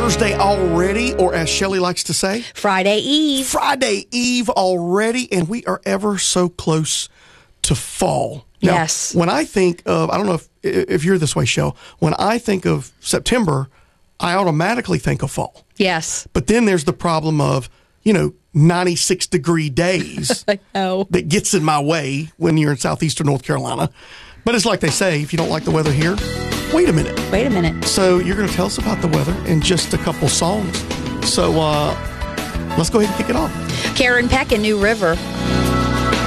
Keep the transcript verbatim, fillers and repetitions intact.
Thursday already, or as Shelley likes to say, Friday Eve. Friday Eve already, and we are ever so close to fall. Now, yes. When I think of, I don't know if if you're this way, Shell, when I think of September, I automatically think of fall. Yes. But then there's the problem of, you know, ninety-six degree days I know. that gets in my way when you're in southeastern North Carolina. But it's like they say, if you don't like the weather here, wait a minute. Wait a minute. So you're going to tell us about the weather in just a couple songs. So uh, let's go ahead and kick it off. Karen Peck in New River.